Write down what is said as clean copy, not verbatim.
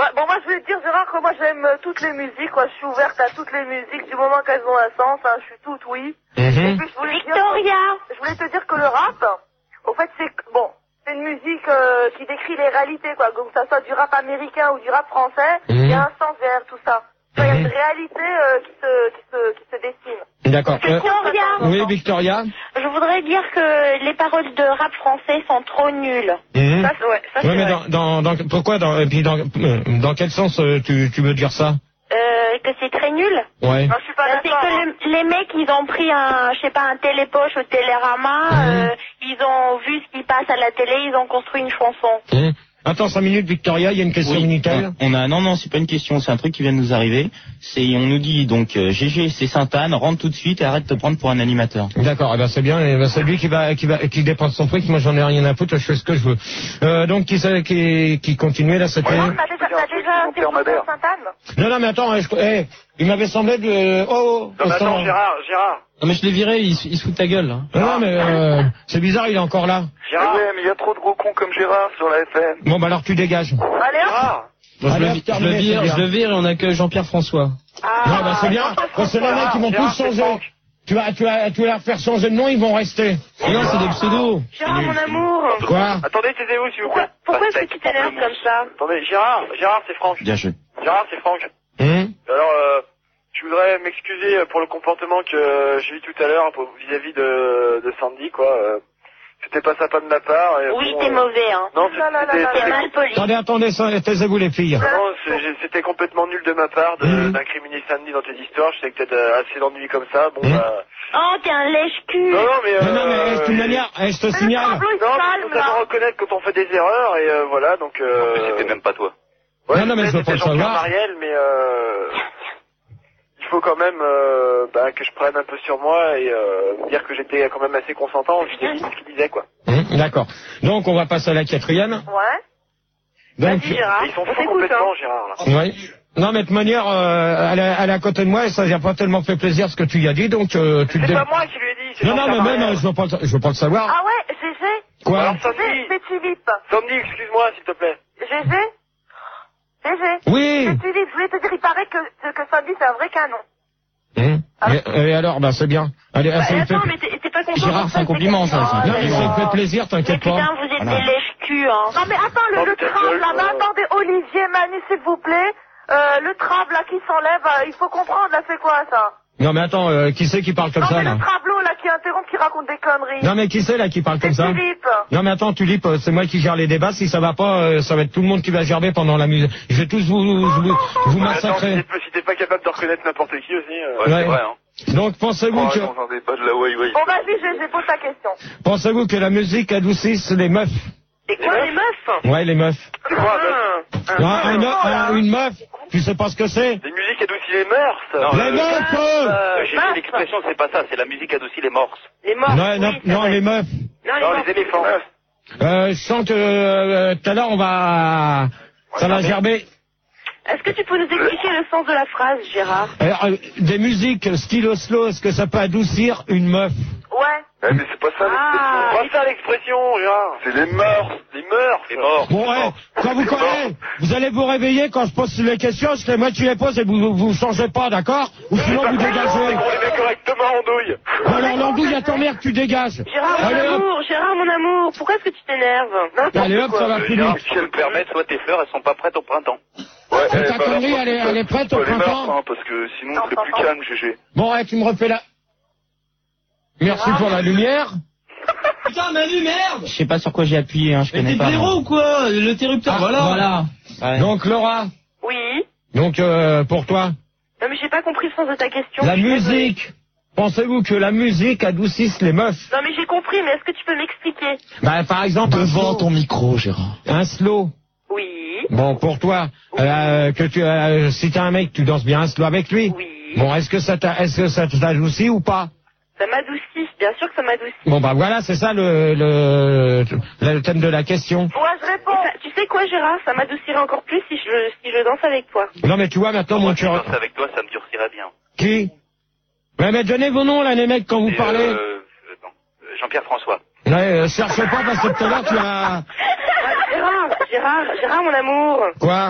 Ouais, bon, moi, je voulais te dire, Gérard, que moi, j'aime toutes les musiques, quoi. Je suis ouverte à toutes les musiques du moment qu'elles ont un sens, hein. Je suis toute oui. Et puis, je voulais je voulais te dire que le rap, au fait, c'est une musique qui décrit les réalités, quoi. Donc, que ça soit du rap américain ou du rap français, il y a un sens derrière tout ça. Il y a une réalité qui se dessine. D'accord. Victoria. Oui, Victoria. Je voudrais dire que les paroles de rap français sont trop nulles. Ça, c'est mais vrai. pourquoi dans quel sens tu veux dire ça? Que c'est très nul. Ouais. Non, je suis pas d'accord. C'est que les mecs, ils ont pris un télépoche au Télérama, ils ont vu ce qui passe à la télé, ils ont construit une chanson. Attends 5 minutes, Victoria, il y a une question militaire. Non, c'est pas une question, c'est un truc qui vient de nous arriver. On nous dit donc GG, c'est Sainte-Anne, rentre tout de suite et arrête de te prendre pour un animateur. D'accord, c'est bien, c'est lui qui dépense son fric, moi j'en ai rien à foutre, je fais ce que je veux. Donc qui continuait là, c'était... T'as déjà été au Sainte-Anne? Non, mais attends, il m'avait semblé de... Non, mais attends, Gérard. Non mais je l'ai viré, il se fout de ta gueule là. Non, mais c'est bizarre, il est encore là. Gérard. Ouais, mais il y a trop de gros cons comme Gérard sur la FM. Bon, bah alors tu dégages. Allez, Gérard. Je le vire et on a que Jean-Pierre François. Ouais, c'est bien, c'est les mecs qui vont tous changer. Tu vas leur faire changer de nom, ils vont rester. Non, c'est des pseudos. Gérard, mon amour. Quoi? Attendez, taisez-vous s'il vous plaît. Pourquoi est-ce que tu t'énerves comme ça? Attendez, Gérard, c'est Franck. Bien joué. Gérard, c'est Franck. Alors, je voudrais m'excuser pour le comportement que j'ai eu tout à l'heure vis-à-vis de Sandy, quoi. C'était pas sympa de ma part. Et Oui, t'es mauvais, hein. Non, T'es mal poli. Attendez, taisez-vous les filles. Non, c'était complètement nul de ma part d'incriminer Sandy dans tes histoires. Je sais que t'as assez d'ennuis comme ça. Bon, Oh, t'es un lèche-cul. Non, mais de toute manière, je te signale. Non, il faut savoir reconnaître quand on fait des erreurs et voilà, donc. C'était même pas toi. Ouais, non, mais je veux pas le savoir. Marielle, mais il faut quand même que je prenne un peu sur moi et dire que j'étais quand même assez consentant vis-à-vis de ce qu'il disait, quoi. D'accord. Donc on va passer à la quatrième. Ouais. Donc, vas-y, Gérard. Ils sont fous complètement, Gérard, là. Oui. Non, mais de toute manière, elle est à côté de moi et ça n'a pas tellement fait plaisir ce que tu y as dit, donc tu te C'est pas moi qui lui ai dit, c'est Non, mais Jean-Pierre même, Marielle. je veux pas le savoir. Ah ouais, GG. Quoi? Alors, Sandy, C'est Philippe. Sandy, excuse-moi, s'il te plaît. GG. Oui. C'est Philippe, je voulais te dire, il paraît que Sandy, c'est un vrai canon. Et alors, ça c'est bien. Allez, ça me fait... Attends, mais t'es pas content? Gérard, c'est un compliment, ça. Non, mais ça me fait plaisir, t'inquiète pas. Putain, vous êtes des lèche-culs, hein. Non, mais attends, le trave, là, mais attendez, Olivier, Manu, s'il vous plaît. Le trave, là, qui s'enlève, il faut comprendre, là, c'est quoi, ça? Non, mais attends, qui c'est qui parle comme ça, Non, mais là? le travelot, là, qui interrompt, qui raconte des conneries. Non, mais qui c'est, là, qui parle comme ça? C'est Philippe. Non, mais attends, Tulipe, c'est moi qui gère les débats. Si ça va pas, ça va être tout le monde qui va gerber pendant la musique. Je vais tous vous massacrer. Attends, si t'es pas capable de reconnaître n'importe qui aussi. Ouais. C'est vrai, hein. Donc, pensez-vous que... j'entendais pas de la ouais. Bon, vas-y, GG, pose ta question. Pensez-vous que la musique adoucisse les meufs? C'est quoi, les meufs? Ouais, les meufs. C'est quoi, Une meuf, tu sais pas ce que c'est? Les musiques adoucient les mœurs. Les meufs! J'ai dit l'expression, c'est pas ça, c'est la musique adoucit les morses. Les morts. Non, les meufs. Non, les éléphants. Je sens que tout à l'heure, ça va gerber. Est-ce que tu peux nous expliquer le sens de la phrase, Gérard? Des musiques style Oslo, est-ce que ça peut adoucir une meuf? Ouais. Mais c'est pas ça l'expression. C'est pas ça l'expression, Gérard. C'est les mœurs. Les mœurs. Les morts. Bon, quand vous connaissez, vous allez vous réveiller quand je pose les questions, c'est moi qui les pose et vous changez pas, d'accord? Ou sinon vous dégagez. On les met correctement en douille. Alors l'andouille à ton mère, tu dégages. Gérard, mon amour, pourquoi est-ce que tu t'énerves? Allez hop, ça va plus vite. Si je me permets, soit tes fleurs, elles sont pas prêtes au printemps. Ouais, ta connerie, elle est prête au printemps? Parce que sinon, c'est plus calme, GG. Bon, tu me refais la... Merci pour la lumière. Putain, Manu, merde! Je sais pas sur quoi j'ai appuyé, je connais pas. T'es blaireau ou quoi? L'interrupteur, voilà. Ouais. Donc, Laura. Oui. Donc, pour toi. Non, mais j'ai pas compris le sens de ta question. La musique. Pensez-vous que la musique adoucisse les meufs? Non, mais j'ai compris, mais est-ce que tu peux m'expliquer? Par exemple, devant ton micro, Gérard. Un slow. Oui. Bon, pour toi, si t'as un mec, tu danses bien un slow avec lui. Oui. Bon, est-ce que ça t'adoucit ou pas? Ça m'adoucit, bien sûr que ça m'adoucit. Bon, voilà, c'est ça le thème de la question. Ouais, je réponds. Tu sais quoi, Gérard? Ça m'adoucirait encore plus si je danse avec toi. Non, mais tu vois, maintenant, mon cœur... Si je danse avec toi, ça me durcirait bien. Qui? Ouais, mais donnez vos noms, là, les mecs, quand vous parlez. Jean-Pierre François. Ouais, cherche pas, parce que tout à l'heure, tu as... Gérard, mon amour. Quoi?